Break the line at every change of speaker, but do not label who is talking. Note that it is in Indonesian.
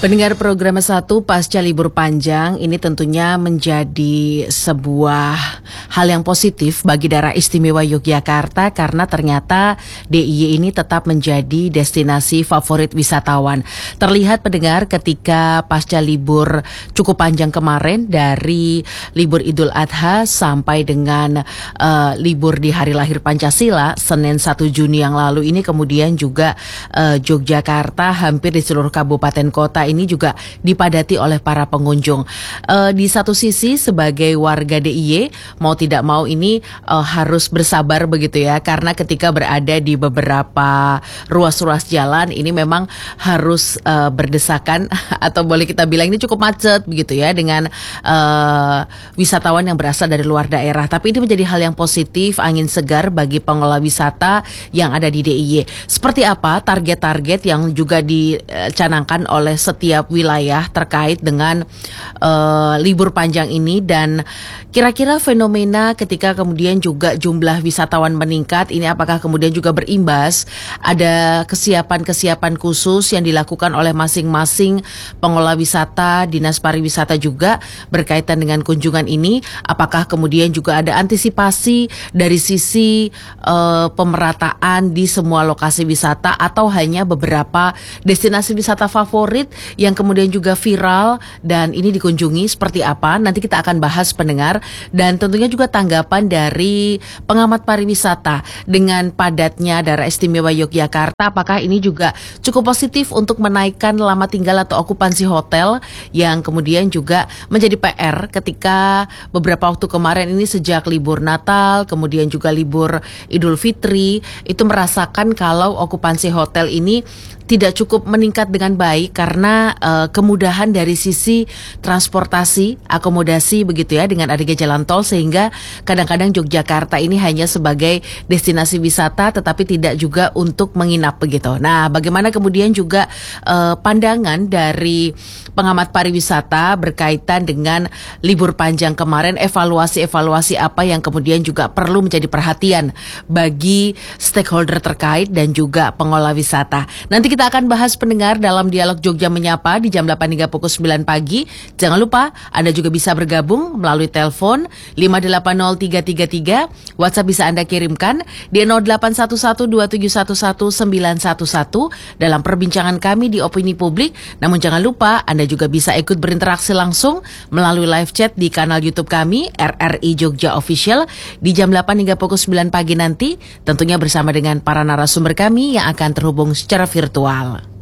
Pendengar program 1 pasca libur panjang ini tentunya menjadi sebuah hal yang positif bagi daerah istimewa Yogyakarta karena ternyata DIY ini tetap menjadi destinasi favorit wisatawan. Terlihat pendengar ketika pasca libur cukup panjang kemarin dari libur Idul Adha sampai dengan libur di hari lahir Pancasila Senin 1 Juni yang lalu ini kemudian juga Yogyakarta hampir di seluruh kabupaten kota ini juga dipadati oleh para pengunjung. Di satu sisi sebagai warga DIY mau tidak mau ini harus bersabar begitu ya, karena ketika berada di beberapa ruas-ruas jalan ini memang harus berdesakan atau boleh kita bilang ini cukup macet begitu ya dengan wisatawan yang berasal dari luar daerah. Tapi ini menjadi hal yang positif, angin segar bagi pengelola wisata yang ada di DIY. Seperti apa target-target yang juga dicanangkan oleh setiap wilayah terkait dengan libur panjang ini, dan kira-kira fenomena ketika kemudian juga jumlah wisatawan meningkat ini apakah kemudian juga berimbas ada kesiapan-kesiapan khusus yang dilakukan oleh masing-masing pengelola wisata, dinas pariwisata juga berkaitan dengan kunjungan ini, apakah kemudian juga ada antisipasi dari sisi pemerataan di semua lokasi wisata atau hanya beberapa destinasi wisata favorit yang kemudian juga viral dan ini dikunjungi seperti apa? Nanti kita akan bahas pendengar, dan tentunya juga tanggapan dari pengamat pariwisata dengan padatnya daerah istimewa Yogyakarta, apakah ini juga cukup positif untuk menaikkan lama tinggal atau okupansi hotel yang kemudian juga menjadi PR ketika beberapa waktu kemarin ini sejak libur Natal kemudian juga libur Idul Fitri itu merasakan kalau okupansi hotel ini tidak cukup meningkat dengan baik karena kemudahan dari sisi transportasi, akomodasi begitu ya dengan adanya jalan tol, sehingga kadang-kadang Yogyakarta ini hanya sebagai destinasi wisata tetapi tidak juga untuk menginap begitu. Nah, bagaimana kemudian juga pandangan dari pengamat pariwisata berkaitan dengan libur panjang kemarin, evaluasi apa yang kemudian juga perlu menjadi perhatian bagi stakeholder terkait dan juga pengelola wisata. Nanti kita akan bahas pendengar dalam dialog Jogja Menyapa di jam 8 hingga pukul 9 pagi. Jangan lupa Anda juga bisa bergabung melalui telepon 580333, WhatsApp bisa Anda kirimkan di 0811271111 dalam perbincangan kami di Opini Publik. Namun jangan lupa Anda juga bisa ikut berinteraksi langsung melalui live chat di kanal YouTube kami RRI Jogja Official di jam 8 hingga pukul 9 pagi nanti, tentunya bersama dengan para narasumber kami yang akan terhubung secara virtual.